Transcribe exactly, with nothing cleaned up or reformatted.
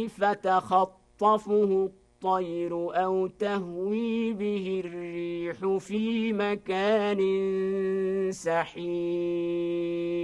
فتخطفه الطير أو تهوي به الريح في مكان سحيق